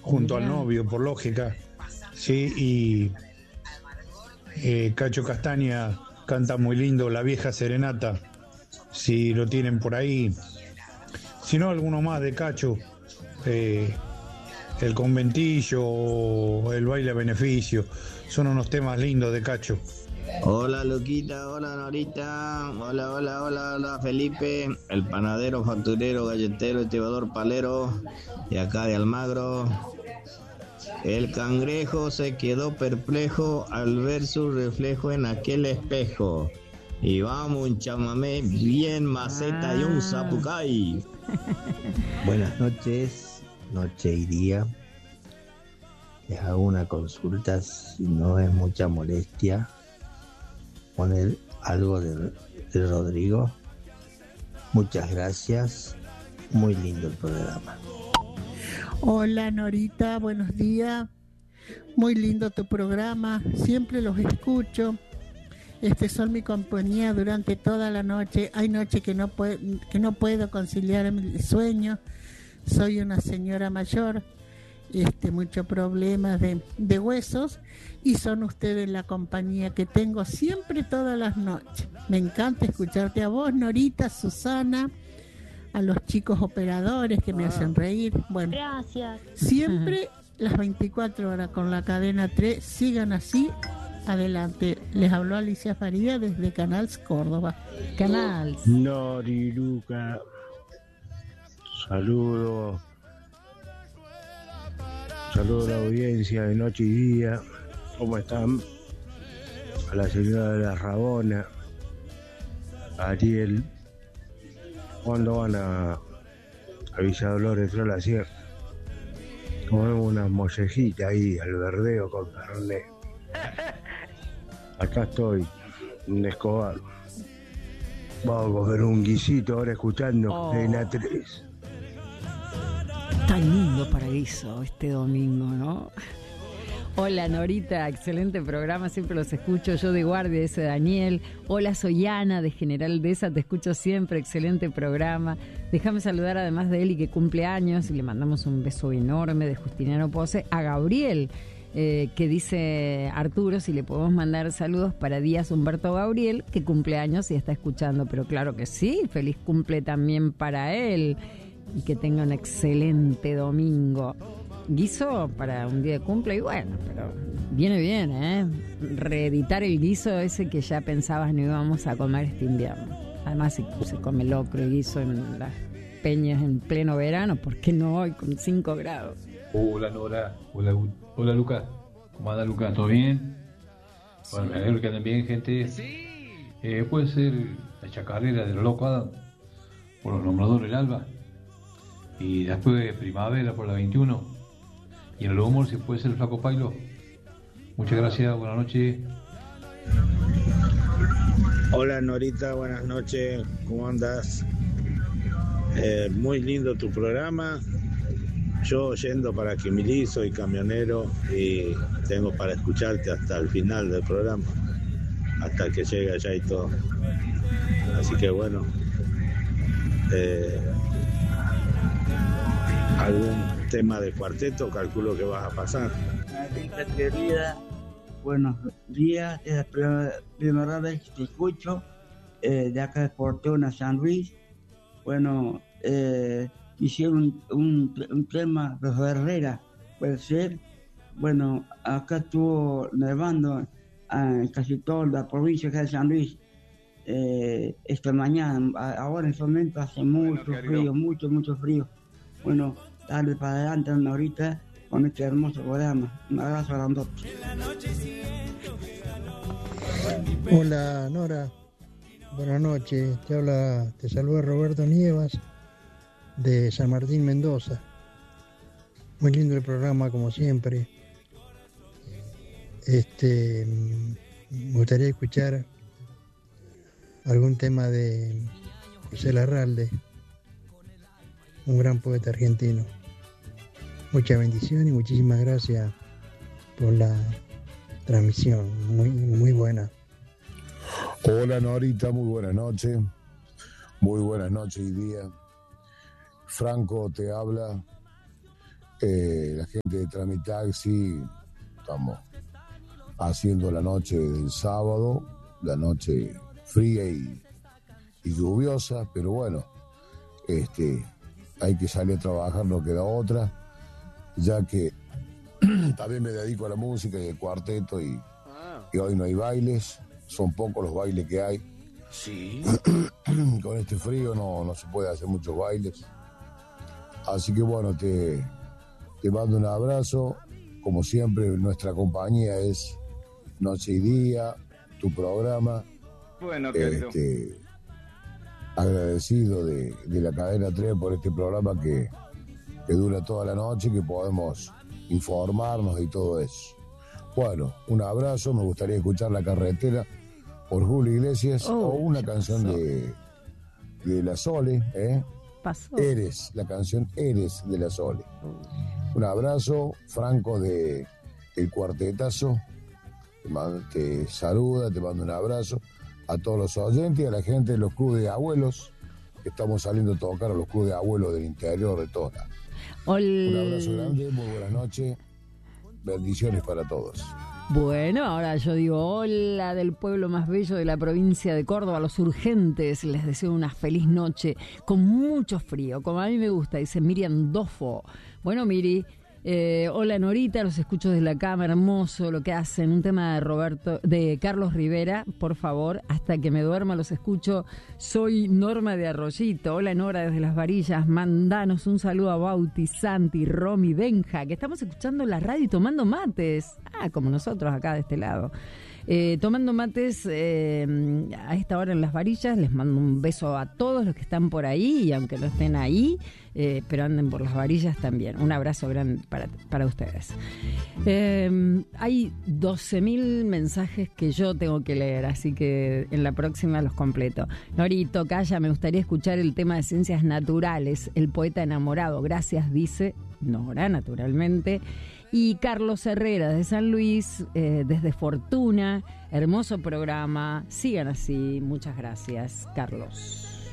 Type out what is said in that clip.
junto al novio, por lógica. Sí, y Cacho Castaña canta muy lindo La Vieja Serenata, si lo tienen por ahí. Si no, alguno más de Cacho, El Conventillo o El Baile a Beneficio, son unos temas lindos de Cacho. Hola Luquita, hola Norita, hola Felipe, el panadero, facturero, galletero, estibador, palero, de acá de Almagro. El cangrejo se quedó perplejo al ver su reflejo en aquel espejo. Y vamos, un chamamé bien maceta y un zapucay. Buenas noches, noche y día. Les hago una consulta, si no es mucha molestia, poner algo de Rodrigo. Muchas gracias, muy lindo el programa. Hola Norita, buenos días. Muy lindo tu programa, siempre los escucho. Son mi compañía durante toda la noche. Hay noches que no puedo conciliar el sueño. Soy una señora mayor, muchos problemas de huesos, y son ustedes la compañía que tengo siempre todas las noches. Me encanta escucharte a vos, Norita, Susana, a los chicos operadores que me hacen reír. Bueno, gracias. Siempre las 24 horas con la cadena 3, sigan así, adelante. Les habló Alicia Faría desde Canals Córdoba. Canals. Noriluca, saludos a la audiencia de noche y día. ¿Cómo están? A la señora de la Rabona, a Ariel. ¿Cuándo van a Villa Dolores de la Sierra? Comemos unas mollejitas ahí al verdeo con carne. Acá estoy, en Escobar. Vamos a comer un guisito ahora escuchando Cena 3. Tan lindo paraíso este domingo, ¿no? Hola Norita, excelente programa, siempre los escucho. Yo de guardia, ese Daniel. Hola, soy Ana de General Deza, te escucho siempre, excelente programa. Déjame saludar además de Eli que cumple años y le mandamos un beso enorme de Justiniano Pose a Gabriel, que dice Arturo si le podemos mandar saludos para Díaz Humberto Gabriel, que cumple años y está escuchando, pero claro que sí, feliz cumple también para él y que tenga un excelente domingo. Guiso para un día de cumple y bueno, pero viene bien, reeditar el guiso ese que ya pensabas no íbamos a comer este invierno. Además si se come locro y guiso en las peñas en pleno verano, ¿por qué no hoy con 5 grados? Hola Nora, hola Lucas, ¿cómo anda Lucas? ¿Todo bien? Bueno, me alegro que anden bien, gente. Puede ser la chacarrera de los locos Adam por los nombradores del Alba y después Primavera por la 21. Y en el humor, si puede ser el Flaco Pailo. Muchas gracias, buenas noches. Hola Norita, buenas noches, ¿cómo andas? Muy lindo tu programa. Yo oyendo para Quimilí, soy camionero y tengo para escucharte hasta el final del programa, hasta que llegue allá y todo. Así que bueno, algún tema de cuarteto calculo que vas a pasar. Amiga querida, buenos días, es la primera vez que te escucho de acá de Portona, San Luis. Bueno, hicieron un tema de Herrera, puede ser. Bueno, acá estuvo nevando en casi toda la provincia de San Luis esta mañana. Ahora en este momento hace mucho frío, mucho frío. Bueno, dale para adelante ahorita con este hermoso programa. Un abrazo grandote. Hola Nora, buenas noches. Te saluda Roberto Nievas de San Martín, Mendoza. Muy lindo el programa como siempre. Me gustaría escuchar algún tema de José Larralde, un gran poeta argentino. Mucha bendición y muchísimas gracias por la transmisión, muy buena. Hola Norita, muy buenas noches y día. Franco te habla La gente de Tramitaxi, estamos haciendo la noche del sábado, la noche fría y lluviosa, pero bueno, hay que salir a trabajar, no queda otra, ya que también me dedico a la música y al cuarteto y hoy no hay bailes, son pocos los bailes que hay. Sí. Con este frío no se puede hacer muchos bailes. Así que bueno, te mando un abrazo. Como siempre, nuestra compañía es Noche y Día, tu programa. Bueno, querido. Agradecido de la cadena 3 por este programa que dura toda la noche, que podemos informarnos y todo eso. Bueno, un abrazo, me gustaría escuchar La Carretera por Julio Iglesias o una canción de La Sole, Pasó. Eres, la canción Eres de La Sole. Un abrazo, Franco de El Cuartetazo, te saluda, te mando un abrazo a todos los oyentes y a la gente de los clubes de abuelos, que estamos saliendo a tocar a los clubes de abuelos del interior de todos lados. Un abrazo grande, muy buenas noches, bendiciones para todos. Bueno, ahora yo digo hola del pueblo más bello de la provincia de Córdoba, Los Urgentes. Les deseo una feliz noche con mucho frío, como a mí me gusta, dice Miriam Dofo. Bueno, Miri, hola Norita, los escucho desde la cama, hermoso lo que hacen. Un tema de Carlos Rivera, por favor, hasta que me duerma los escucho. Soy Norma de Arroyito. Hola Nora desde Las Varillas, mandanos un saludo a Bauti, Santi, Romy, Benja, que estamos escuchando la radio y tomando mates. Como nosotros acá de este lado. Tomando mates a esta hora en Las Varillas. Les mando un beso a todos los que están por ahí, y aunque no estén ahí, pero anden por Las Varillas también. Un abrazo grande para ustedes. Hay 12.000 mensajes que yo tengo que leer, así que en la próxima los completo. Norito, Calla, me gustaría escuchar el tema de Ciencias Naturales, El Poeta Enamorado. Gracias, dice Nora, naturalmente. Y Carlos Herrera de San Luis, desde Fortuna, hermoso programa, sigan así, muchas gracias, Carlos.